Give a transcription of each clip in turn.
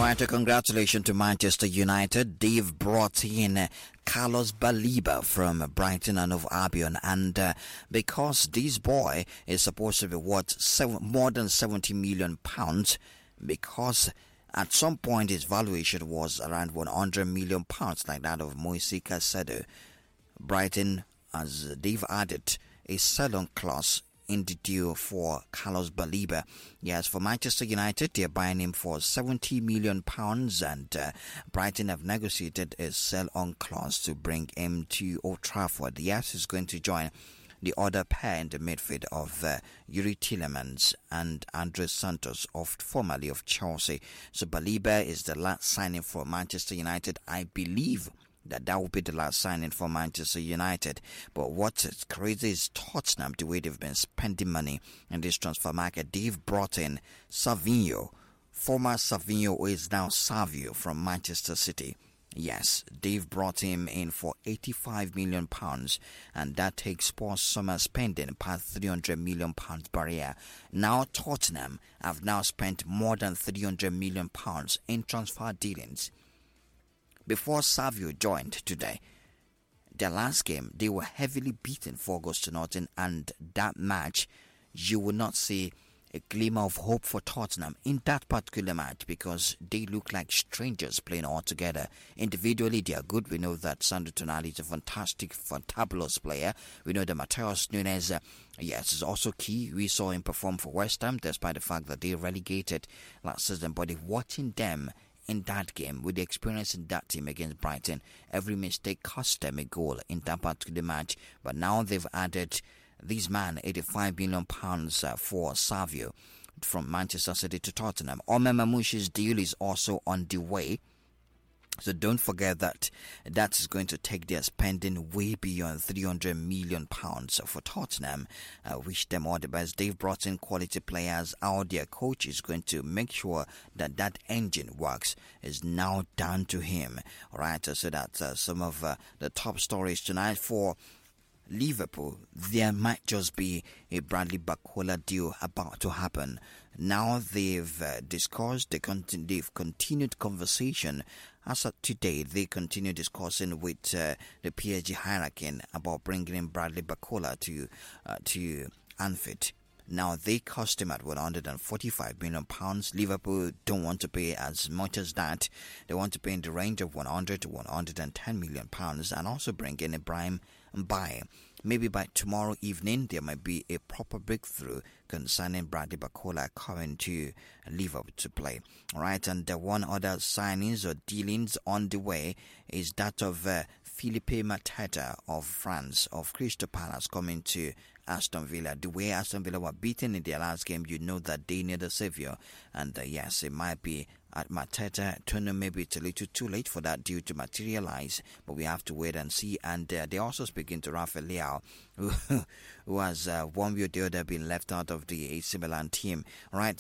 right, congratulations to Manchester United. They've brought in Carlos Baleba from Brighton and of Albion, and because this boy is supposed to be worth more than £70 million, because at some point his valuation was around £100 million, like that of Moise Caicedo, Brighton, as they've added a sell-on clause in the deal for Carlos Baleba. Yes, for Manchester United, they're buying him for £70 million, and Brighton have negotiated a sell-on clause to bring him to Old Trafford. Yes, he's going to join the other pair in the midfield of Yuri Tielemans and Andres Santos, formerly of Chelsea. So Baleba is the last signing for Manchester United. I believe that will be the last signing for Manchester United. But what's crazy is Tottenham, the way they've been spending money in this transfer market. They've brought in Savinho, former Savinho, who is now Savio from Manchester City. Yes, they've brought him in for £85 million, and that takes Spurs summer spending past £300 million barrier. Now Tottenham have now spent more than £300 million in transfer dealings. Before Savio joined today, their last game, they were heavily beaten 4-0, and that match, you will not see a glimmer of hope for Tottenham in that particular match, because they look like strangers playing all together. Individually, they are good. We know that Sandro Tonali is a fantabulous player. We know that Matheus Nunes, yes, is also key. We saw him perform for West Ham, despite the fact that they relegated last season. But if watching them in that game, with the experience in that team against Brighton, every mistake cost them a goal in that particular match. But now they've added this man, £85 million for Savio from Manchester City to Tottenham. Omer Mamouchi's deal is also on the way. So don't forget that is going to take their spending way beyond £300 million for Tottenham. Wish them all the best. They've brought in quality players. Our their coach is going to make sure that engine works. Is now down to him. All right, so that's some of the top stories tonight for Liverpool. There might just be a Bradley Barcola deal about to happen. Now they've discussed, they've continued conversation. As of today, they continue discussing with the PSG hierarchy about bringing in Bradley Barcola to Anfield. Now they cost him at £145 million. Liverpool don't want to pay as much as that. They want to pay in the range of £100 to £110 million, and also bring in Ibrahim Mbaye. Maybe by tomorrow evening there might be a proper breakthrough concerning Bradley Barcola coming to Liverpool to play. Alright, and the one other signings or dealings on the way is that of Philippe Mateta of France, of Crystal Palace, coming to Aston Villa. The way Aston Villa were beaten in their last game, you know that they need a savior. And yes, it might be at Mateta. Turner, maybe it's a little too late for that deal to materialize, but we have to wait and see. And they're also speaking to Rafael Leao, who has one way or the other been left out of the AC Milan team. Alright,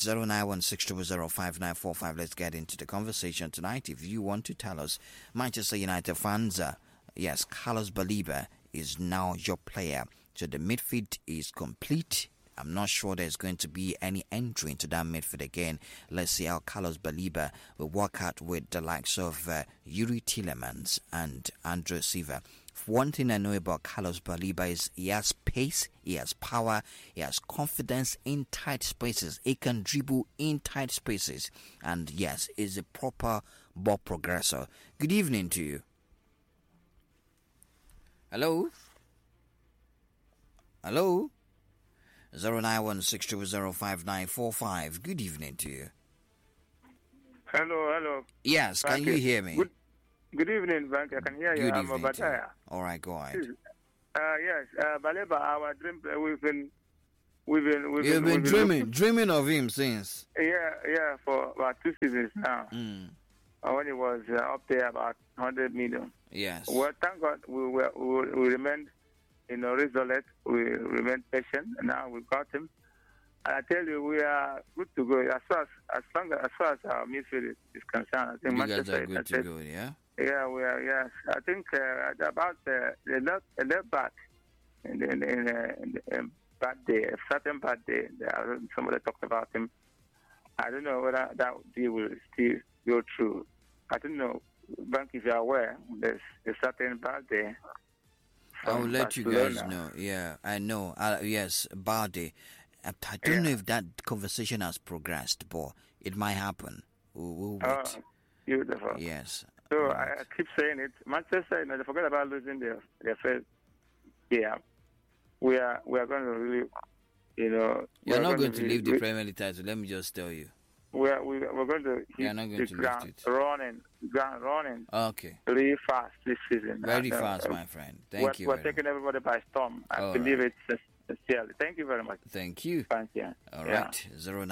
09160059545. Let's get into the conversation tonight. If you want to tell us, Manchester United fans, yes, Carlos Baleba is now your player. So the midfield is complete. I'm not sure there's going to be any entry into that midfield again. Let's see how Carlos Baleba will work out with the likes of Yuri Tielemans and Andre Silva. One thing I know about Carlos Baleba is he has pace, he has power, he has confidence in tight spaces. He can dribble in tight spaces. And yes, is a proper ball progressor. Good evening to you. Hello? Hello? 09162059545. Good evening to you. Hello. Yes, Frank, can you hear me? Good evening, Frank. I can hear you. Good I'm evening to you. All right, go ahead. Yes, Baleba, our dream. We've been dreaming of him since. Yeah, for about 2 seasons now. When he was up there about 100 million. Yes. Well, thank God we remained resolute. We remained patient, and now we got him. And I tell you, we are good to go as far as our midfield is concerned. I think you Manchester guys are good to go, yeah. Yeah, we are. Yes, I think about the left back in bad day, a certain bad day. Somebody talked about him. I don't know whether that deal will still go through. I don't know. Bank, if you're aware, there's a certain Balde. I will let you guys know. Yeah, I know. Yes, Balde. I don't know if that conversation has progressed, but it might happen. We'll wait. Oh, beautiful. Yes. So right. I keep saying it. Manchester, they forget about losing their first game. We are going to really, You're not going to leave the Premier League title. Let me just tell you. We're going to hit the ground running. Okay. Really fast this season. Very fast, my friend. Thank you. We're taking everybody by storm. I believe it's sincerely. Thank you very much. Thank you. Thank you. All right.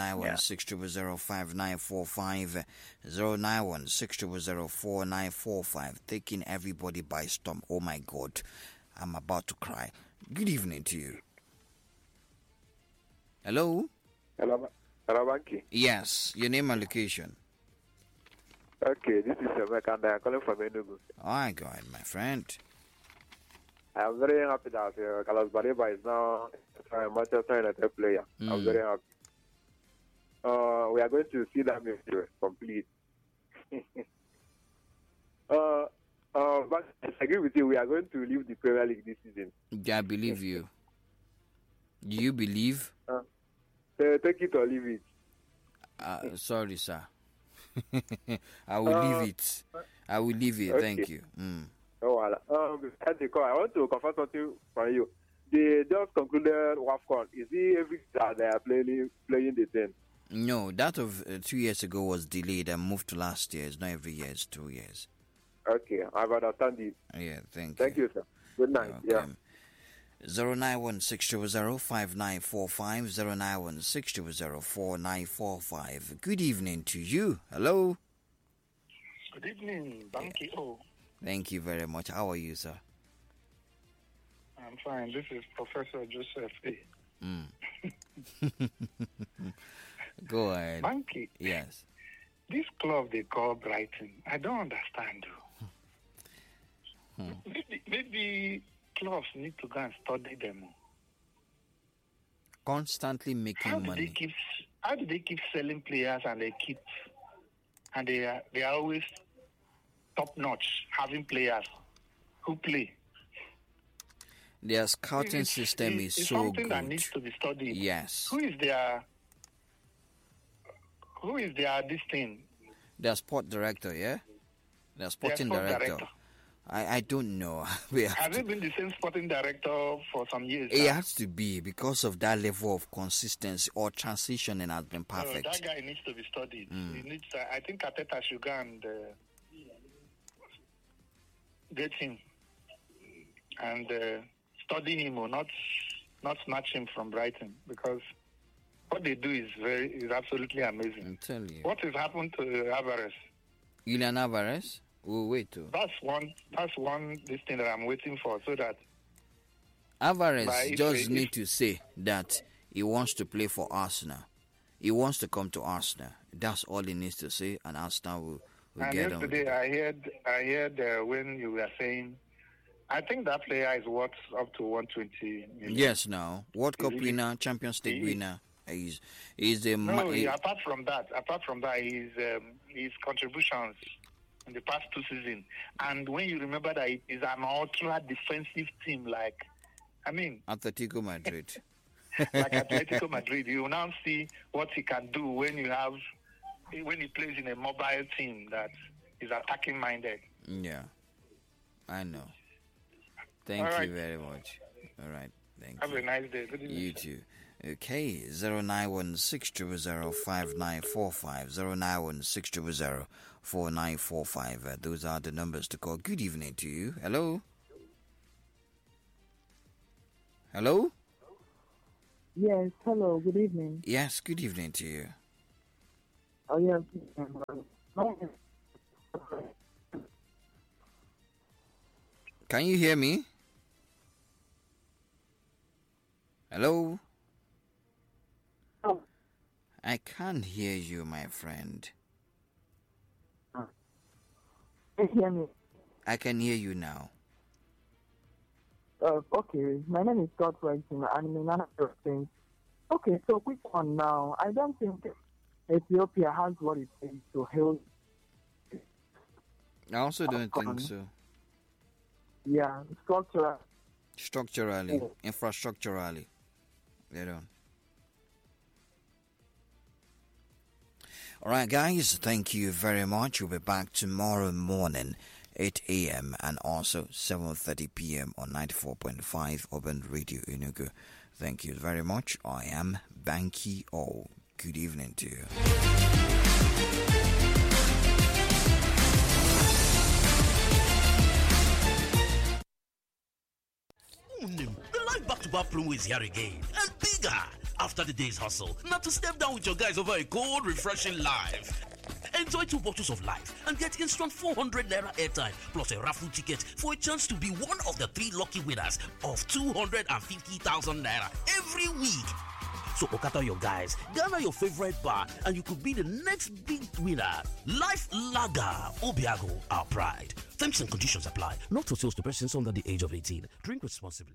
09160005945. 09160004945. Taking everybody by storm. Oh my God. I'm about to cry. Good evening to you. Hello? Hello, Banky. Yes. Your name and location. Okay, this is Emeka and I'm calling from Enugu. All right, go ahead, my friend. I'm very happy that Carlos Baleba is now a Manchester United player. I'm very happy. We are going to see that midfield complete. But I agree with you. We are going to leave the Premier League this season. I believe you. Do you believe? Take it or leave it. Sorry, sir. I will leave it. I will leave it. Okay. Thank you. I want to confirm something from you. They just concluded WAFCON. Is it every that they are playing the team? No, that of 2 years ago was delayed and moved to last year. It's not every year, it's 2 years. Okay, I understand it. Yeah, thank you, sir. Good night. Okay. Yeah. 091605945, 091604945. Good evening to you. Hello. Good evening, Banky O. Thank you very much. How are you, sir? I'm fine. This is Professor Joseph A. Go ahead. Banky. Yes. This club they call Brighton, I don't understand. Maybe clubs need to go and study them. Constantly making money. How do they keep selling players and they are always top notch, having players who play? Their scouting system is so something good. That needs to be studied. Yes. Who is this thing? Their sport director, yeah? Their sporting director. I don't know. Has it been the same sporting director for some years? It has to be because of that level of consistency or transitioning has been perfect. That guy needs to be studied. He needs. I think Arteta should go and get him and study him, or not snatch him from Brighton, because what they do is absolutely amazing. I'm telling you. What has happened to Alvarez? Julian Alvarez? We'll wait too. That's one this thing that I'm waiting for, so that Alvarez just need to say that he wants to play for Arsenal. He wants to come to Arsenal. That's all he needs to say, and Arsenal will get on. Yesterday I heard when you were saying, I think that player is worth up to 120 million. Yes, now World Cup winner, Champions League winner. He's apart from that, his contributions in the past 2 seasons, and when you remember that it is an ultra defensive team, Atletico Madrid. Like Atletico Madrid, you now see what he can do when he plays in a mobile team that is attacking minded. Yeah, I know. Thank you very much. All right, thank you. Have a nice day. Good evening. You too. Okay, 09160005945, 09160004945. Those are the numbers to call. Good evening to you. Hello? Hello? Yes, hello, good evening. Yes, good evening to you. Oh, yes. Can you hear me? Hello? Oh. I can't hear you, my friend. Can you hear me? I can hear you now. Okay, my name is Scott Wrighton. I'm in another thing. Okay, so quick one now. I don't think Ethiopia has what it takes to heal. I also don't think so. Yeah, Structurally, infrastructurally, they don't. All right, guys, thank you very much. We'll be back tomorrow morning, 8 a.m. and also 7:30 p.m. on 94.5 Urban Radio Enugu. Thank you very much. I am Banky O. Good evening to you. The live back-to-back promo is here again and bigger. After the day's hustle, now to step down with your guys over a cold, refreshing live. Enjoy 2 bottles of live and get instant 400 naira airtime plus a raffle ticket for a chance to be one of the 3 lucky winners of 250,000 naira every week. So okata your guys, gather your favorite bar and you could be the next big winner. Life Lager, Obiago, our pride. Terms and conditions apply. Not for sales to persons under the age of 18. Drink responsibly.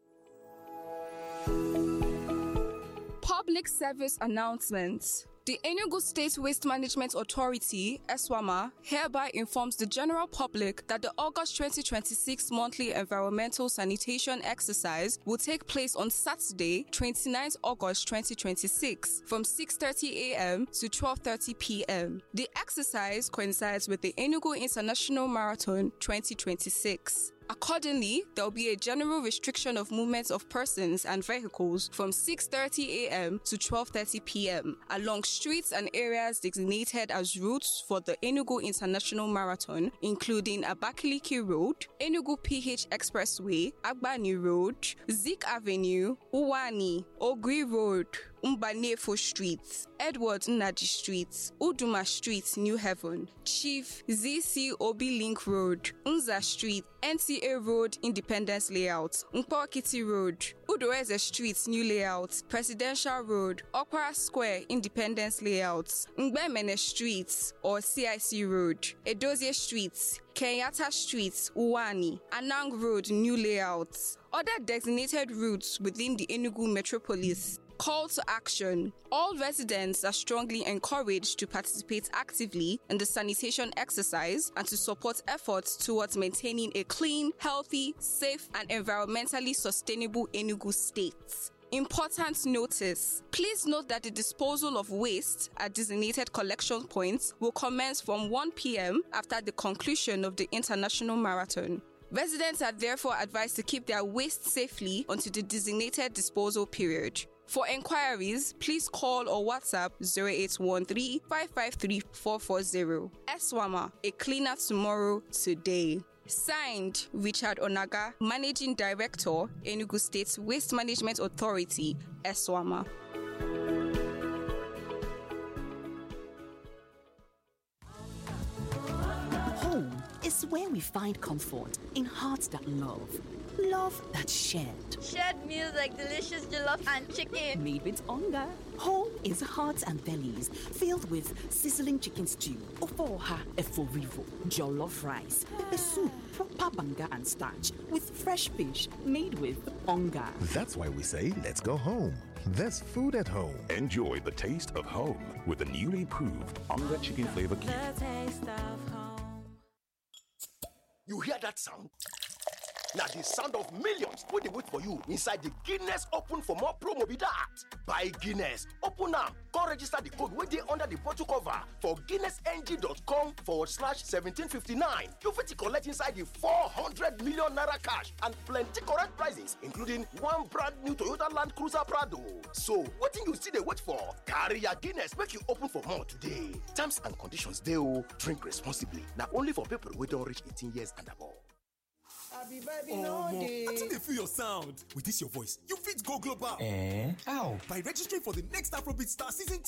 Public service announcements. The Enugu State Waste Management Authority, ESWAMA, hereby informs the general public that the August 2026 monthly environmental sanitation exercise will take place on Saturday, 29th August 2026, from 6:30 a.m. to 12:30 p.m. The exercise coincides with the Enugu International Marathon 2026. Accordingly, there will be a general restriction of movement of persons and vehicles from 6:30 a.m. to 12:30 p.m. along streets and areas designated as routes for the Enugu International Marathon, including Abakaliki Road, Enugu PH Expressway, Agbani Road, Zik Avenue, Uwani, Ogri Road, Umbanefo Street, Edward Nnaji Street, Uduma Street, New Haven, Chief ZC Obi Link Road, Unza Street, NCA Road, Independence Layout, Nkpokiti Road, Udoeze Street, New Layout, Presidential Road, Okpara Square, Independence Layout, Ngbemene Street or CIC Road, Edozie Street, Kenyatta Street, Uwani, Anang Road, New Layout. Other designated routes within the Enugu metropolis. Call to action. All residents are strongly encouraged to participate actively in the sanitation exercise and to support efforts towards maintaining a clean, healthy, safe, and environmentally sustainable Enugu state. Important notice. Please note that the disposal of waste at designated collection points will commence from 1 p.m. after the conclusion of the International Marathon. Residents are therefore advised to keep their waste safely until the designated disposal period. For enquiries, please call or WhatsApp 0813-553-440. ESWAMA, a cleaner tomorrow, today. Signed, Richard Onaga, Managing Director, Enugu State Waste Management Authority, ESWAMA. Home is where we find comfort in hearts that love. Love that's shared. Shared meals like delicious jollof and chicken. Made with hunger. Home is hearts and bellies filled with sizzling chicken stew, ofoha eforivo, jollof rice, pepper soup, proper banga and starch, with fresh fish made with hunger. That's why we say, let's go home. There's food at home. Enjoy the taste of home with the newly improved Onga Chicken Flavor Cube. The taste of home. You hear that sound? Now the sound of millions wey dey wait for you inside the Guinness Open for More promo be that. Buy Guinness, open now, go register the code wey dey under the bottle cover for guinnessng.com/1759. You fit collect inside the 400 million naira cash and plenty correct prizes, including one brand new Toyota Land Cruiser Prado. So, wetin you still dey wait for? Carry your Guinness make you open for more today. Terms and conditions dey o. Drink responsibly. Na only for people wey don reach 18 years and above. I think they feel your sound. With this your voice, you fit go global. How? By registering for the next Afrobeat Star Season